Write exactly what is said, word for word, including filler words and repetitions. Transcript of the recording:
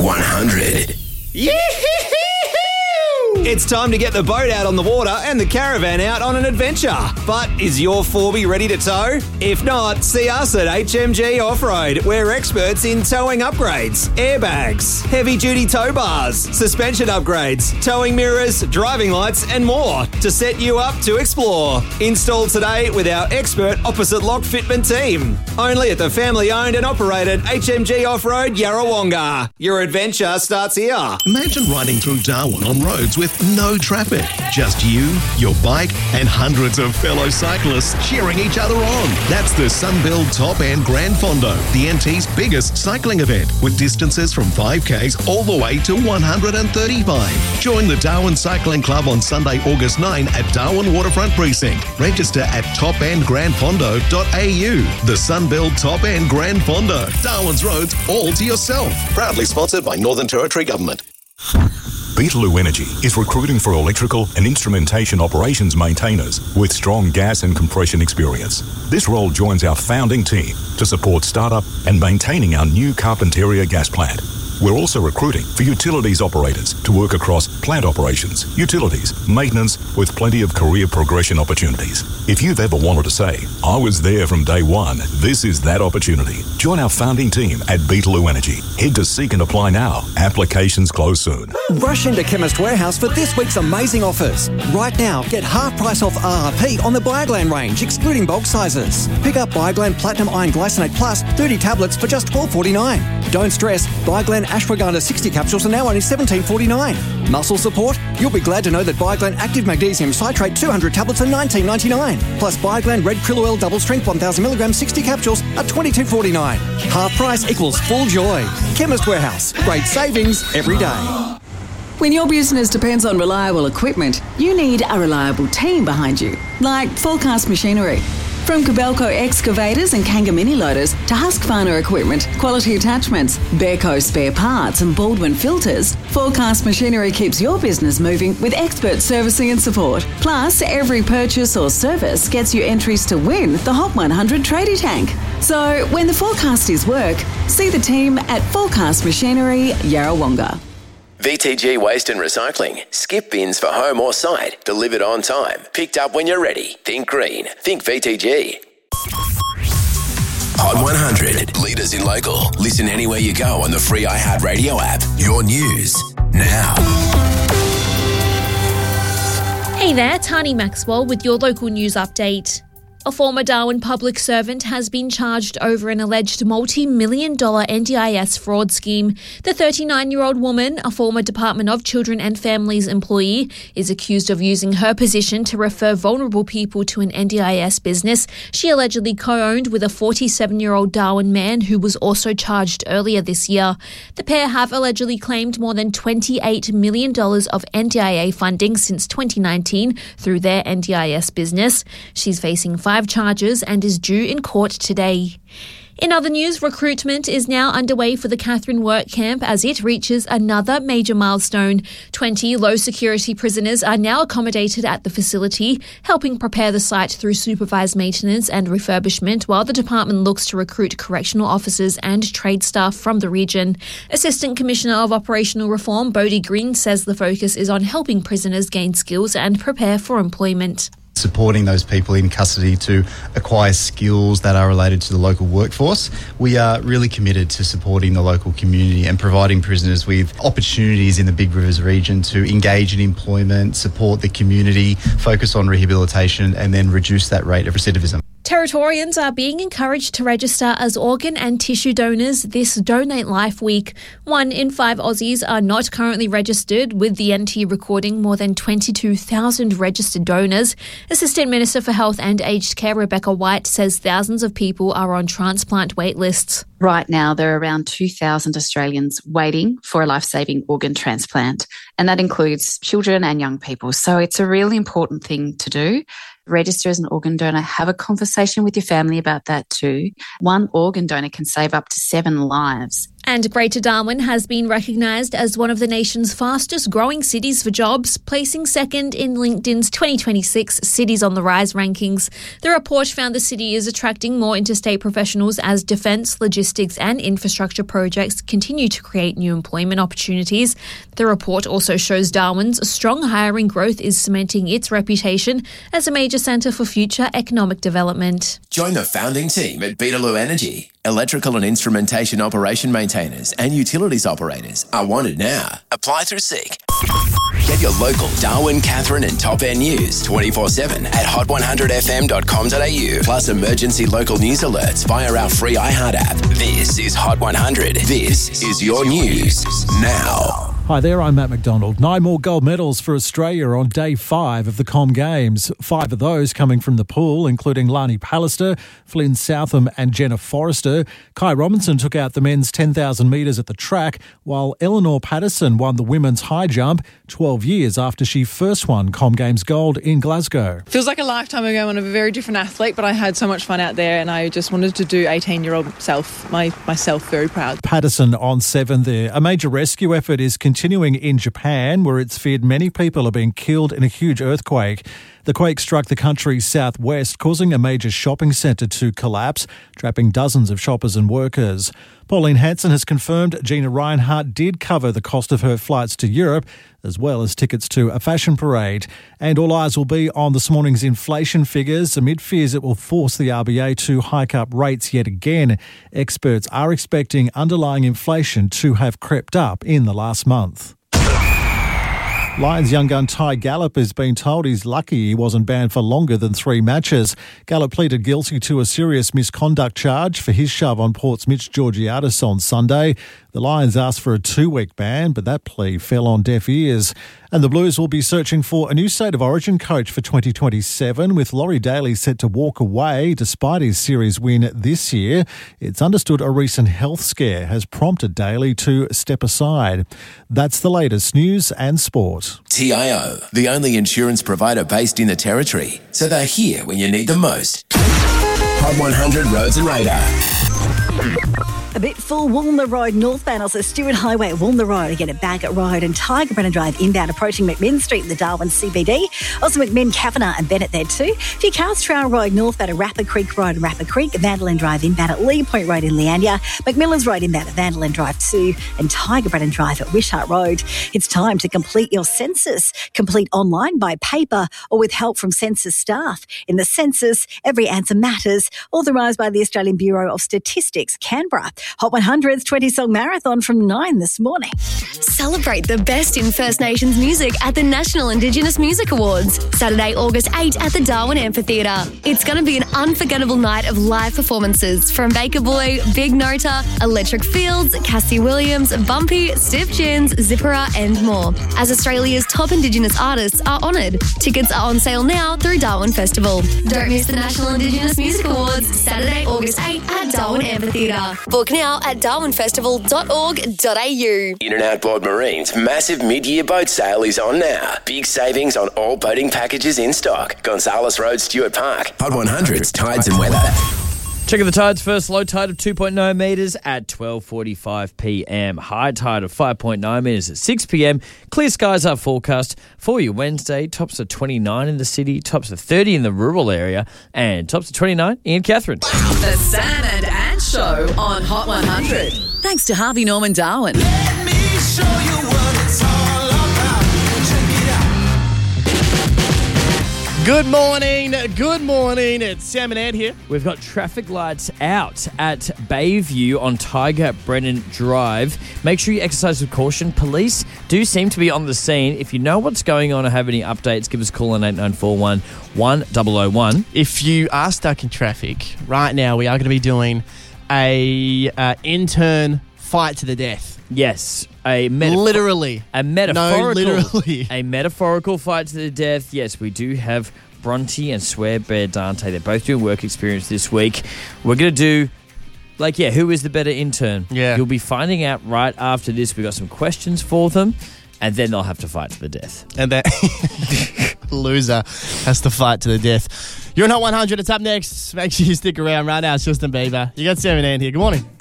one hundred. Yee-hee-hee-hoo! It's time to get the boat out on the water and the caravan out on an adventure. But is your four B ready to tow? If not, see us at H M G Off-Road. We're experts in towing upgrades, airbags, heavy-duty tow bars, suspension upgrades, towing mirrors, driving lights and more to set you up to explore. Install today with our expert opposite lock fitment team. Only at the family-owned and operated H M G Off-Road Yarrawonga. Your adventure starts here. Imagine riding through Darwin on roads with no traffic. Just you, your bike, and hundreds of fellow cyclists cheering each other on. That's the Sunbelt Top End Grand Fondo, the N T's biggest cycling event, with distances from five Ks all the way to one hundred thirty-five. Join the Darwin Cycling Club on Sunday, August ninth at Darwin Waterfront Precinct. Register at top end grand fondo dot a u. The Sunbelt Top End Grand Fondo. Darwin's roads all to yourself. Proudly sponsored by Northern Territory Government. Beetaloo Energy is recruiting for electrical and instrumentation operations maintainers with strong gas and compression experience. This role joins our founding team to support startup and maintaining our new Carpentaria gas plant. We're also recruiting for utilities operators to work across plant operations, utilities, maintenance, with plenty of career progression opportunities. If you've ever wanted to say, I was there from day one, this is that opportunity. Join our founding team at Beetaloo Energy. Head to Seek and Apply now. Applications close soon. Rush into Chemist Warehouse for this week's amazing offers. Right now, get half price off R R P on the Bioglan range, excluding bulk sizes. Pick up Bioglan Platinum Iron Glycinate Plus thirty tablets for just twelve forty-nine. Don't stress, Bioglan Ashwagandha sixty capsules are now only seventeen forty-nine. Muscle support? You'll be glad to know that Bioglan Active Magnesium Citrate two hundred tablets are nineteen ninety-nine. Plus Bioglan Red Krill Oil Double Strength one thousand milligrams sixty capsules are twenty-two forty-nine. Half price equals full joy. Chemist Warehouse. Great savings every day. When your business depends on reliable equipment, you need a reliable team behind you, like Forecast Machinery. From Kobelco excavators and Kanga mini loaders to Husqvarna equipment, quality attachments, Bearco spare parts and Baldwin filters, Forecast Machinery keeps your business moving with expert servicing and support. Plus, every purchase or service gets you entries to win the Hot one hundred Tradie Tank. So, when the forecast is work, see the team at Forecast Machinery, Yarrawonga. V T G Waste and Recycling. Skip bins for home or site. Delivered on time. Picked up when you're ready. Think green. Think V T G. Hot one hundred. Leaders in local. Listen anywhere you go on the free iHeartRadio app. Your news now. Hey there, Tani Maxwell with your local news update. A former Darwin public servant has been charged over an alleged multi-million dollar N D I S fraud scheme. The thirty-nine-year-old woman, a former Department of Children and Families employee, is accused of using her position to refer vulnerable people to an N D I S business she allegedly co-owned with a forty-seven-year-old Darwin man who was also charged earlier this year. The pair have allegedly claimed more than twenty-eight million dollars of N D I A funding since twenty nineteen through their N D I S business. She's facing five charges and is due in court today. In other news, recruitment is now underway for the Katherine Work Camp as it reaches another major milestone. twenty low-security prisoners are now accommodated at the facility, helping prepare the site through supervised maintenance and refurbishment, while the department looks to recruit correctional officers and trade staff from the region. Assistant Commissioner of Operational Reform, Bodie Green, says the focus is on helping prisoners gain skills and prepare for employment. Supporting those people in custody to acquire skills that are related to the local workforce. We are really committed to supporting the local community and providing prisoners with opportunities in the Big Rivers region to engage in employment, support the community, focus on rehabilitation, and then reduce that rate of recidivism. Territorians are being encouraged to register as organ and tissue donors this Donate Life Week. One in five Aussies are not currently registered, with the N T recording more than twenty-two thousand registered donors. Assistant Minister for Health and Aged Care Rebecca White says thousands of people are on transplant wait lists. Right now, there are around two thousand Australians waiting for a life-saving organ transplant, and that includes children and young people. So it's a really important thing to do. Register as an organ donor, have a conversation with your family about that too. One organ donor can save up to seven lives. And Greater Darwin has been recognised as one of the nation's fastest growing cities for jobs, placing second in LinkedIn's twenty twenty-six Cities on the Rise rankings. The report found the city is attracting more interstate professionals as defence, logistics and infrastructure projects continue to create new employment opportunities. The report also shows Darwin's strong hiring growth is cementing its reputation as a major centre for future economic development. Join the founding team at Beetaloo Energy. Electrical and instrumentation operation maintainers and utilities operators are wanted now. Apply through Seek. Get your local Darwin, Catherine and Top End news twenty-four seven at hot one hundred f m dot com dot a u. Plus emergency local news alerts via our free iHeart app. This is Hot one hundred. This is your news now. Hi there, I'm Matt McDonald. Nine more gold medals for Australia on day five of the Com Games. Five of those coming from the pool, including Lani Pallister, Flynn Southam and Jenna Forrester. Kai Robinson took out the men's ten thousand metres at the track, while Eleanor Patterson won the women's high jump twelve years after she first won Com Games gold in Glasgow. Feels like a lifetime ago. I'm a very different athlete, but I had so much fun out there and I just wanted to do eighteen-year-old self, my, myself very proud. Patterson on seven there. A major rescue effort is continuing in Japan, where it's feared many people are being killed in a huge earthquake. The quake struck the country's southwest, causing a major shopping centre to collapse, trapping dozens of shoppers and workers. Pauline Hanson has confirmed Gina Reinhardt did cover the cost of her flights to Europe, as well as tickets to a fashion parade. And all eyes will be on this morning's inflation figures, amid fears it will force the R B A to hike up rates yet again. Experts are expecting underlying inflation to have crept up in the last month. Lions young gun Ty Gallup has been told he's lucky he wasn't banned for longer than three matches. Gallup pleaded guilty to a serious misconduct charge for his shove on Port's Mitch Georgiadis on Sunday. The Lions asked for a two-week ban, but that plea fell on deaf ears. And the Blues will be searching for a new State of Origin coach for twenty twenty-seven, with Laurie Daly set to walk away despite his series win this year. It's understood a recent health scare has prompted Daly to step aside. That's the latest news and sport. T I O, the only insurance provider based in the Territory, so they're here when you need them most. Hot one hundred Roads and Radar. A bit full Wollongong Road northbound, also Stewart Highway at Wollongong Road, again at Bagot Road and Tiger Brennan Drive inbound approaching McMinn Street in the Darwin C B D. Also McMinn, Kavanagh and Bennett there too. A few cars, Trowell Road northbound at Rapid Creek Road and Rapid Creek, Vanderland Drive inbound at Lee Point Road in Leania, McMillan's Road inbound at Vanderland Drive two and Tiger Brennan Drive at Wishart Road. It's time to complete your census. Complete online, by paper or with help from census staff. In the census, every answer matters. Authorised by the Australian Bureau of Statistics, Canberra. Hot one hundred's twenty-song marathon from nine this morning. Celebrate the best in First Nations music at the National Indigenous Music Awards, Saturday, August eighth at the Darwin Amphitheatre. It's going to be an unforgettable night of live performances from Baker Boy, Big Nota, Electric Fields, Cassie Williams, Bumpy, Stiff Chins, Zippera and more, as Australia's top Indigenous artists are honoured. Tickets are on sale now through Darwin Festival. Don't miss the National Indigenous Music Awards, Saturday, August eighth at Darwin Amphitheatre. Book now at darwin festival dot org dot a u. In and Outboard Marine's massive mid-year boat sale is on now. Big savings on all boating packages in stock. Gonzales Road, Stewart Park. Hot one hundred's Tides and Weather. Checking the tides first. Low tide of two point nine metres at twelve forty-five p m. High tide of five point nine metres at six p m. Clear skies are forecast for you Wednesday. Tops of twenty-nine in the city, tops of thirty in the rural area, and tops of twenty-nine in Catherine. The Sam and Ann Show on Hot one hundred. Thanks to Harvey Norman Darwin. Let me show you what it's all about. Check it out. Good morning, good morning. It's Sam and Ed here. We've got traffic lights out at Bayview on Tiger Brennan Drive. Make sure you exercise with caution. Police do seem to be on the scene. If you know what's going on or have any updates, give us a call on eight nine four one, one zero zero one. If you are stuck in traffic, right now we are going to be doing a uh, intern fight to the death. Yes, a metaphor- literally, a metaphorical, no, literally, a metaphorical fight to the death. Yes, we do have Bronte and Swear Bear Dante. They're both doing work experience this week. We're gonna do, like, yeah, who is the better intern? Yeah, you'll be finding out right after this. We got some questions for them, and then they'll have to fight to the death. And that loser has to fight to the death. You're in Hot one hundred. It's up next. Make sure you stick around right now. It's Justin Bieber. You got Sam and Ann here. Good morning.